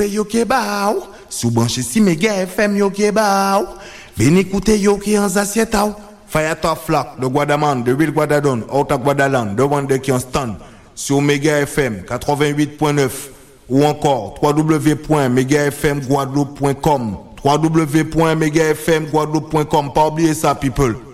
Yo ke ba ou, sou branche si Mega FM yo ke ba ou. Veni écouter yo ki en zasieta ou. Fire top flock de Guadaman, de Ville Guadadon, Outa Guadaland, de Wande qui en stand sur Mega FM 88.9 ou encore www.megafmguadeloupe.com www.megafmguadeloupe.com. Pas oublier ça people.